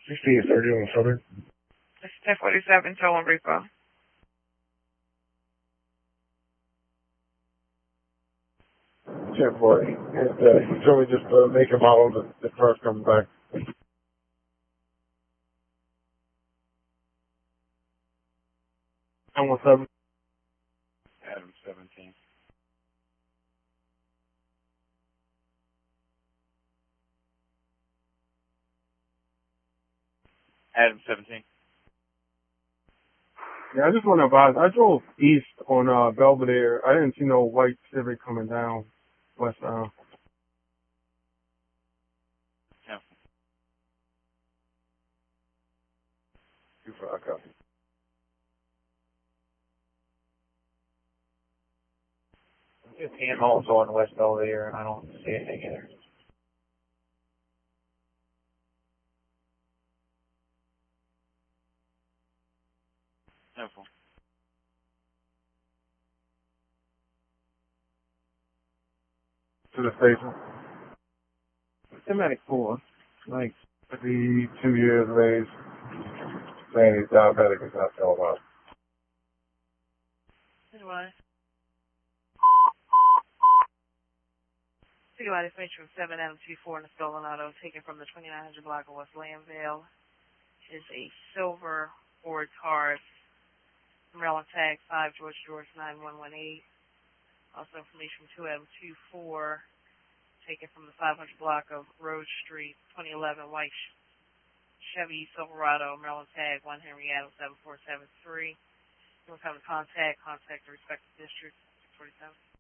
6830 on Southern. It's 1047 Tolan Repo. 1040. And you told me just make a model the car's coming back. I want 7. Adam 17. Adam 17. Yeah, I just want to advise. I drove east on Belvedere. I didn't see no white Civic coming down westbound. Yeah. 25 copy. Just handholds on West Belvedere, and I don't see anything either. No. To the station. Systematic 4. Like, 52 years of age. Saying he's diabetic is not telling about. Anyway. Citywide information from 7 Adam 24 in a stolen auto taken from the 2900 block of West Landvale. Is a silver Ford Taurus. Maryland tag 5 George 9118. Also information from 2 Adam 24 taken from the 500 block of Rose Street, 2011 white Chevy Silverado, Maryland tag 1 Henry Adams 7473. If you want to come in contact the respective district, 647.